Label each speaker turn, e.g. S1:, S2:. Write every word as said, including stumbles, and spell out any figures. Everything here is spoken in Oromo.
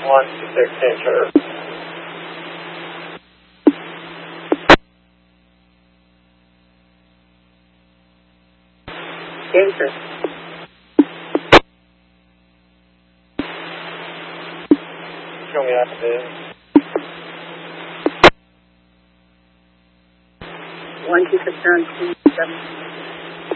S1: one two six enter.
S2: Danger.
S1: Show me active.
S2: one two six nine two seven.